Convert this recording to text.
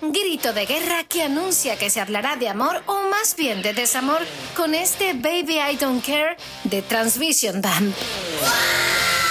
Grito de guerra que anuncia que se hablará de amor o más bien de desamor con este Baby I Don't Care de Transvision Dump.